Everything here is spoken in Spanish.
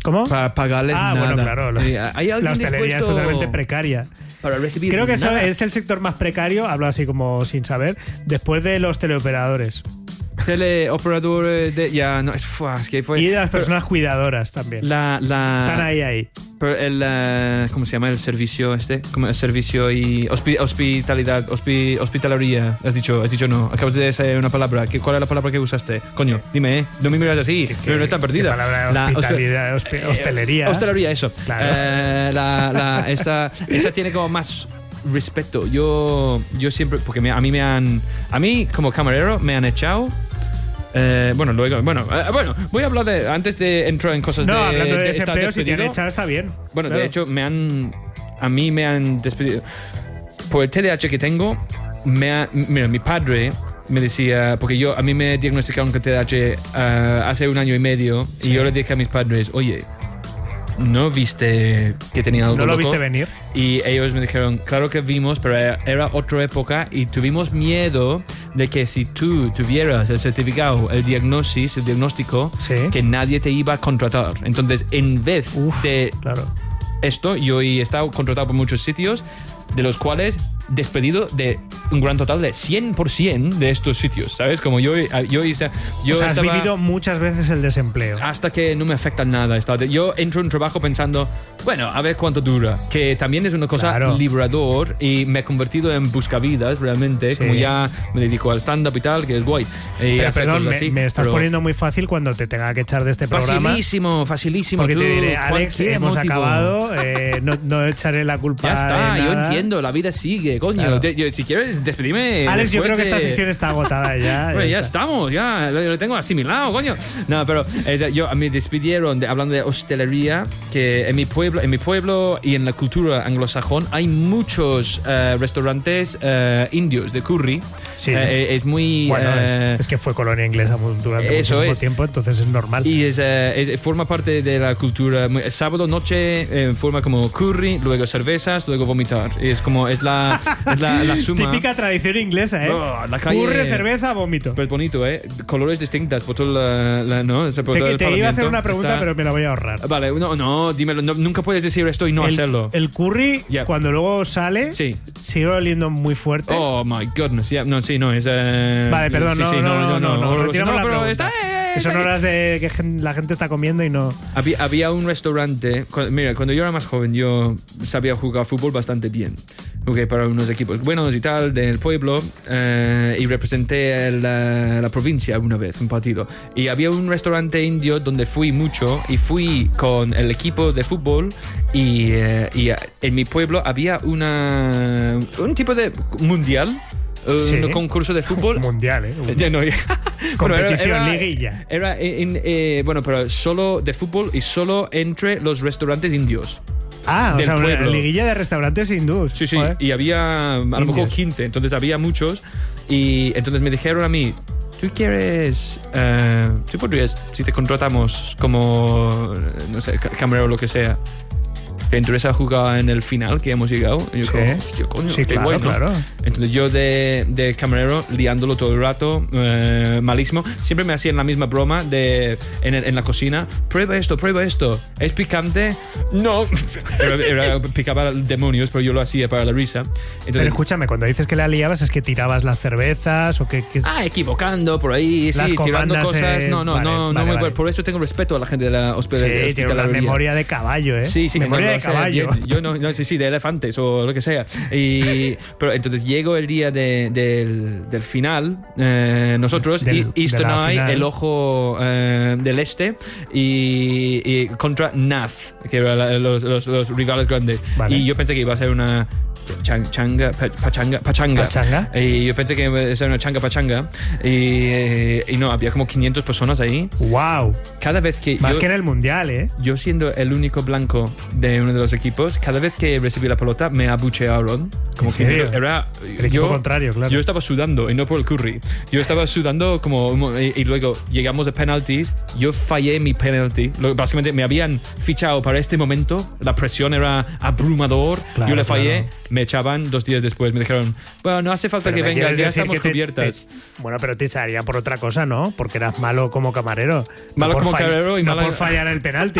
¿Cómo? Para pagarles nada. Bueno, claro. ¿Hay alguien la hostelería es dispuesto totalmente precaria. para recibir Creo que eso nada? es el sector más precario, hablo así como sin saber, después de los teleoperadores. Teleoperadores es que fue. Y de las personas cuidadoras también. Están ahí. Pero ¿cómo se llama el servicio como el servicio y hospitalidad, hospitalaria. Has dicho no. Acabas de decir una palabra. ¿Cuál es la palabra que usaste? Coño, dime, no me miras así. Pero no está perdida. ¿Qué palabra? Hospitalidad, hostelería. Hostelería, eso. Claro. Esa tiene como más respeto. Yo siempre, porque a mí como camarero me han echado. Bueno, voy a hablar antes de entrar en cosas de. No, hablando de estar desempleo, si te despedido. han echado está bien. Bueno, claro. de hecho, a mí me han despedido. Por el TDAH que tengo, mira, mi padre me decía, porque a mí me diagnosticaron con TDAH hace 1 año y medio, sí. y yo le dije a mis padres, oye, ¿no viste que tenía algo ¿No lo loco? viste venir? Y ellos me dijeron, claro que vimos, pero era otra época y tuvimos miedo de que si tú tuvieras el certificado, el diagnóstico, sí. que nadie te iba a contratar. Entonces, en vez de esto, yo he estado contratado por muchos sitios, de los cuales despedido de un gran total de 100% de estos sitios, ¿sabes? Como yo has vivido muchas veces el desempleo. Hasta que no me afecta nada. Yo entro en un trabajo pensando, bueno, a ver cuánto dura, que también es una cosa liberador, y me he convertido en buscavidas realmente, como ya me dedico al stand-up y tal, que es guay. Pero perdón, me estás poniendo muy fácil cuando te tenga que echar de este programa. Facilísimo. Porque te diré, Alex, hemos acabado, no echaré la culpa. Ya está, de yo nada. entiendo, la vida sigue, coño. Claro. Si quieres despedirme. Alex, yo creo que de... esta sección está agotada ya. Bueno, ya estamos, ya lo tengo asimilado, coño. No, pero me despidieron hablando de hostelería, que en mi pueblo y en la cultura anglosajón hay muchos restaurantes indios de curry. Sí. Es muy... Bueno, es que fue colonia inglesa durante muchísimo tiempo, entonces es normal. Y forma parte de la cultura. Sábado noche forma como curry, luego cervezas, luego vomitar. Es la suma. Típica tradición inglesa, ¿eh? La calle, curry, cerveza, vómito. Pero es bonito, ¿eh? Colores distintas por todo ¿no? Te iba a hacer una pregunta, pero me la voy a ahorrar. Vale, no, dímelo. Nunca puedes decir esto y no hacerlo. El curry, cuando luego sale, sigue oliendo muy fuerte. Oh, my goodness. No, es... Vale, perdón, no. Retiramos la pero pregunta. Son horas de que la gente está comiendo y no... Había un restaurante... Cuando yo era más joven, yo sabía jugar fútbol bastante bien. Para unos equipos buenos y tal del pueblo, y representé la provincia una vez, un partido. Y había un restaurante indio donde fui mucho, y fui con el equipo de fútbol, y en mi pueblo había un tipo de mundial. Un concurso de fútbol mundial, competición, liguilla. Era pero solo de fútbol y solo entre los restaurantes indios. O sea, una liguilla de restaurantes hindús. Sí, y había a lo mejor 15, entonces había muchos, y entonces me dijeron a mí, tú podrías, si te contratamos como, no sé, camarero o lo que sea, ¿te interesa jugar en el final que hemos llegado? Y yo como, hostia, coño, sí, qué guay, ¿no? claro. Entonces yo de camarero, liándolo todo el rato, malísimo. Siempre me hacían la misma broma en la cocina. Prueba esto. ¿Es picante? No. Picaba demonios, pero yo lo hacía para la risa. Entonces, pero escúchame, cuando dices que la liabas, ¿es que tirabas las cervezas o que equivocando por ahí, tirando cosas. Vale. Por eso tengo respeto a la gente de la hospitalería. Sí, tiene una memoria de caballo, ¿eh? Sí, memoria de caballo. Yo no, de elefantes o lo que sea. Pero entonces llego el día del final, nosotros, Easterney, el ojo del este, y contra Nath, que eran los rivales grandes. Vale. Y yo pensé que iba a ser una pachanga. Y yo pensé que iba a ser una pachanga. Y no, había como 500 personas ahí. ¡Wow! Cada vez que más que en el mundial, ¿eh? Yo siendo el único blanco de uno de los equipos, cada vez que recibí la pelota me abuchearon. Como ¿En serio? Que era el equipo contrario, claro. Yo estaba sudando, y no por el curry. Yo estaba sudando y luego llegamos a penaltis. Yo fallé mi penalti. Básicamente me habían fichado para este momento. La presión era abrumador. Claro, yo le fallé. Me echaban 2 días después. Me dijeron, bueno, no hace falta que vengas, ya estamos cubiertas. Bueno, pero te echaría por otra cosa, ¿no? Porque eras malo como camarero. Malo como camarero y no por fallar el penalti.